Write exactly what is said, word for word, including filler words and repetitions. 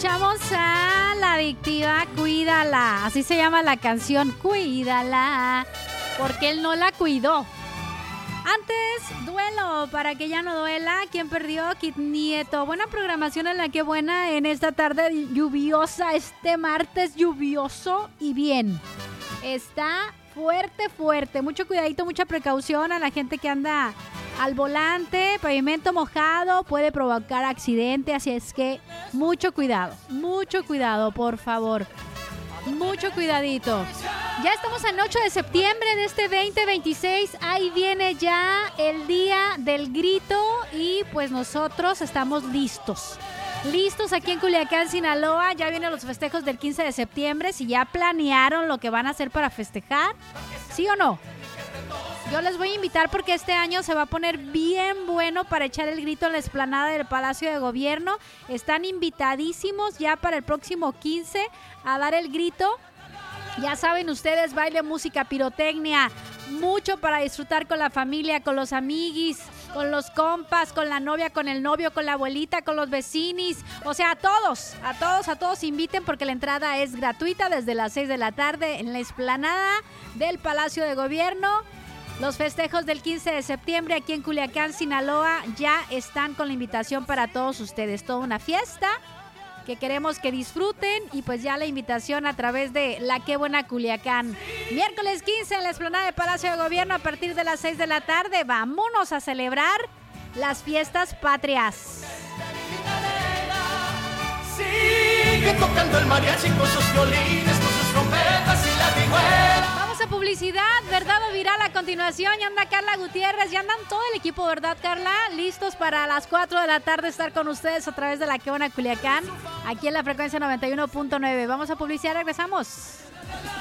escuchamos a La Adictiva, Cuídala. Así se llama la canción, Cuídala, porque él no la cuidó. Antes, Duelo, para que ya no duela. ¿Quién perdió? Kid Nieto. Buena programación en la que buena en esta tarde lluviosa, este martes lluvioso y bien. Está fuerte, fuerte. Mucho cuidadito, mucha precaución a la gente que anda al volante. Pavimento mojado puede provocar accidente, así es que mucho cuidado, mucho cuidado, por favor. Mucho cuidadito. Ya estamos en ocho de septiembre de este veinte veintiséis. Ahí viene ya el día del grito y pues nosotros estamos listos. Listos aquí en Culiacán, Sinaloa. Ya vienen los festejos del quince de septiembre. Si ya planearon lo que van a hacer para festejar, ¿sí o no? Yo les voy a invitar porque este año se va a poner bien bueno para echar el grito en la explanada del Palacio de Gobierno. Están invitadísimos ya para el próximo quince a dar el grito. Ya saben ustedes, baile, música, pirotecnia, mucho para disfrutar con la familia, con los amiguis, con los compas, con la novia, con el novio, con la abuelita, con los vecinis. O sea, a todos, a todos, a todos inviten porque la entrada es gratuita desde las seis de la tarde en la explanada del Palacio de Gobierno. Los festejos del quince de septiembre aquí en Culiacán, Sinaloa, ya están con la invitación para todos ustedes. Toda una fiesta que queremos que disfruten y pues ya la invitación a través de La Qué Buena Culiacán. Miércoles quince en la explanada del Palacio de Gobierno a partir de las seis de la tarde. Vámonos a celebrar las fiestas patrias. Sigue tocando el mariachi con sus violines, con sus trompetas y la vihuela. Vamos a publicidad, verdad o viral a continuación. Ya anda Carla Gutiérrez, ya andan todo el equipo, ¿verdad, Carla? Listos para las cuatro de la tarde estar con ustedes a través de La Qué Buena Culiacán, aquí en la frecuencia noventa y uno punto nueve. Vamos a publicidad, regresamos.